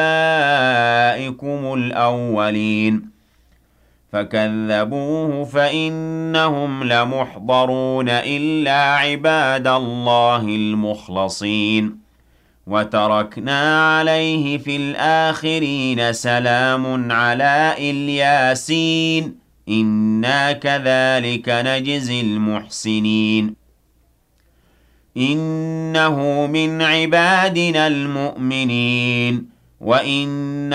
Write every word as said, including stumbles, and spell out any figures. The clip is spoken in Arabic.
أُولَٰئِكُمُ الْأَوَّلِينَ فَكَذَّبُوهُ فَإِنَّهُمْ لَمُحْضَرُونَ إِلَّا عِبَادَ اللَّهِ الْمُخْلَصِينَ وَتَرَكْنَا عَلَيْهِ فِي الْآخِرِينَ سَلَامٌ عَلَىٰ إِلْ يَاسِينَ إِنَّا كَذَٰلِكَ نَجْزِي الْمُحْسِنِينَ إِنَّهُ مِنْ عِبَادِنَا الْمُؤْمِنِينَ وَإِنَّ